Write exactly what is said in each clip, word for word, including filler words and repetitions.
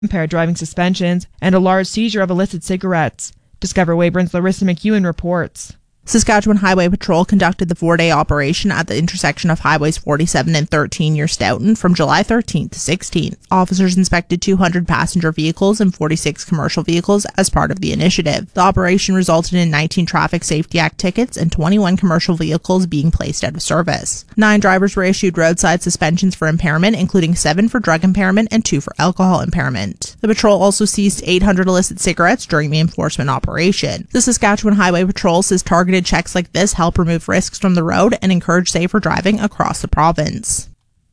impaired driving suspensions, and a large seizure of illicit cigarettes. Discover Weyburn's Larissa McEwen reports. Saskatchewan Highway Patrol conducted the four-day operation at the intersection of Highways forty-seven and thirteen near Stoughton from July thirteenth to sixteenth. Officers inspected two hundred passenger vehicles and forty-six commercial vehicles as part of the initiative. The operation resulted in nineteen Traffic Safety Act tickets and twenty-one commercial vehicles being placed out of service. Nine drivers were issued roadside suspensions for impairment, including seven for drug impairment and two for alcohol impairment. The patrol also seized eight hundred illicit cigarettes during the enforcement operation. The Saskatchewan Highway Patrol says targeted checks like this help remove risks from the road and encourage safer driving across the province.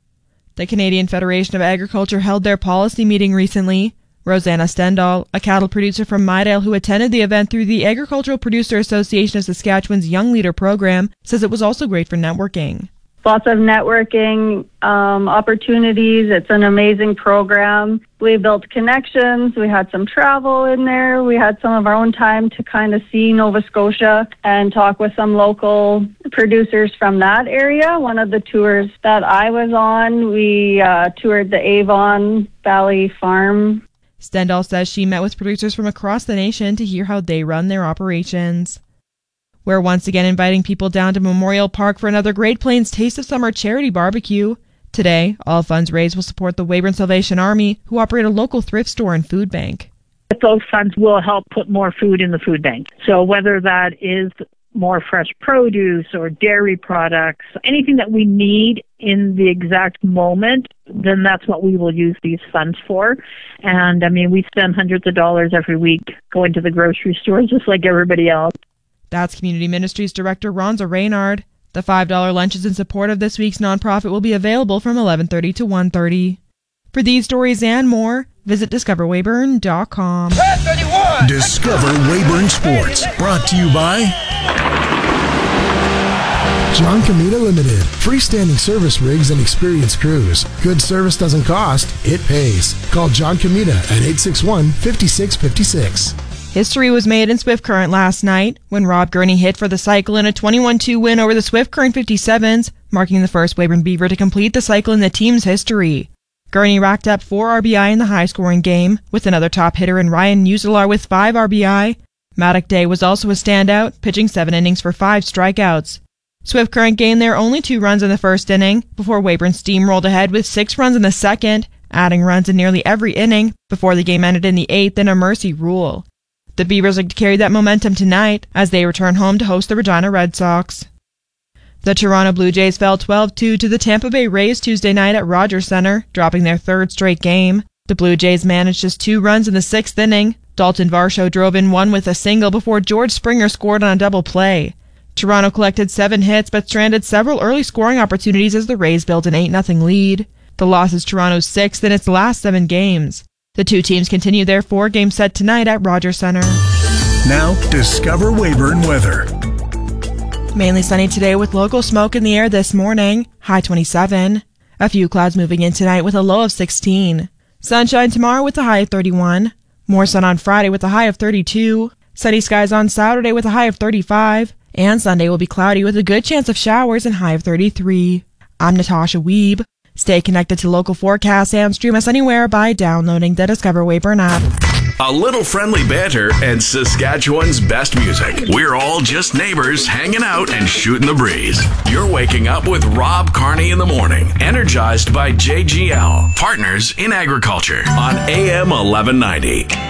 The Canadian Federation of Agriculture held their policy meeting recently. Rosanna Stendal, a cattle producer from Midale who attended the event through the Agricultural Producer Association of Saskatchewan's Young Leader program, says it was also great for networking. Lots of networking um, opportunities. It's an amazing program. We built connections. We had some travel in there. We had some of our own time to kind of see Nova Scotia and talk with some local producers from that area. One of the tours that I was on, we uh, toured the Avon Valley Farm. Stendal says she met with producers from across the nation to hear how they run their operations. We're once again inviting people down to Memorial Park for another Great Plains Taste of Summer charity barbecue. Today, all funds raised will support the Weyburn Salvation Army, who operate a local thrift store and food bank. Those funds will help put more food in the food bank. So whether that is more fresh produce or dairy products, anything that we need in the exact moment, then that's what we will use these funds for. And I mean, we spend hundreds of dollars every week going to the grocery store just like everybody else. That's Community Ministries Director Ronza Reynard. The five dollar lunches in support of this week's nonprofit will be available from eleven thirty to one thirty. For these stories and more, visit discover weyburn dot com. Discover Weyburn Sports, brought to you by John Comita Limited. Freestanding service rigs and experienced crews. Good service doesn't cost, it pays. Call John Comita at eight six one, five six five six. History was made in Swift Current last night when Rob Gurney hit for the cycle in a twenty-one two win over the Swift Current fifty-sevens, marking the first Weyburn Beaver to complete the cycle in the team's history. Gurney racked up four R B I in the high-scoring game, with another top hitter in Ryan Muselar with five R B I. Maddock Day was also a standout, pitching seven innings for five strikeouts. Swift Current gained their only two runs in the first inning, before Weyburn steamrolled ahead with six runs in the second, adding runs in nearly every inning, before the game ended in the eighth in a mercy rule. The Beavers look to carry that momentum tonight as they return home to host the Regina Red Sox. The Toronto Blue Jays fell twelve two to the Tampa Bay Rays Tuesday night at Rogers Centre, dropping their third straight game. The Blue Jays managed just two runs in the sixth inning. Dalton Varsho drove in one with a single before George Springer scored on a double play. Toronto collected seven hits but stranded several early scoring opportunities as the Rays built an eight nothing lead. The loss is Toronto's sixth in its last seven games. The two teams continue their four-game set tonight at Rogers Centre. Now, discover Weyburn weather. Mainly sunny today with local smoke in the air this morning, high twenty-seven. A few clouds moving in tonight with a low of sixteen. Sunshine tomorrow with a high of thirty-one. More sun on Friday with a high of thirty-two. Sunny skies on Saturday with a high of thirty-five. And Sunday will be cloudy with a good chance of showers and high of thirty-three. I'm Natasha Wiebe. Stay connected to local forecasts and stream us anywhere by downloading the Discover Weyburn app. A little friendly banter and Saskatchewan's best music. We're all just neighbors hanging out and shooting the breeze. You're waking up with Rob Carney in the morning, energized by J G L, Partners in Agriculture, on A M eleven ninety.